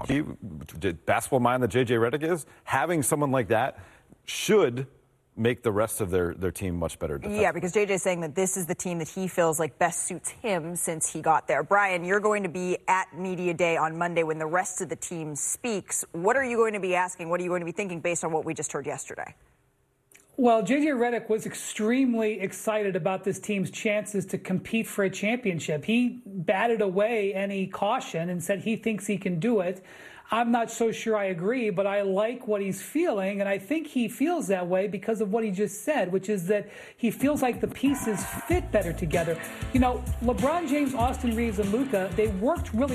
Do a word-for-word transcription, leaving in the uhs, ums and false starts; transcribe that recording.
He, basketball mind that J J Redick is, having someone like that should make the rest of their, their team much better. Yeah, because J J's saying that this is the team that he feels like best suits him since he got there. Brian, you're going to be at Media Day on Monday when the rest of the team speaks. What are you going to be asking? What are you going to be thinking based on what we just heard yesterday? Well, J J Redick was extremely excited about this team's chances to compete for a championship. He batted away any caution and said he thinks he can do it. I'm not so sure I agree, but I like what he's feeling, and I think he feels that way because of what he just said, which is that he feels like the pieces fit better together. You know, LeBron James, Austin Reeves, and Luka, they worked really